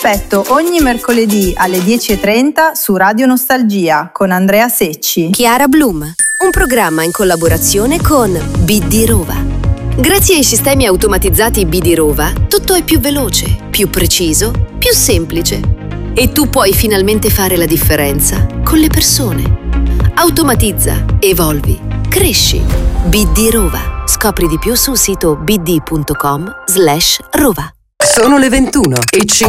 Aspetto ogni mercoledì alle 10:30 su Radio Nostalgia con Andrea Secci. Chiara Bloom, un programma in collaborazione con BD Rova. Grazie ai sistemi automatizzati BD Rova, tutto è più veloce, più preciso, più semplice. E tu puoi finalmente fare la differenza con le persone. Automatizza, evolvi, cresci. BD Rova. Scopri di più sul sito bd.com/rova. Sono le 21:50.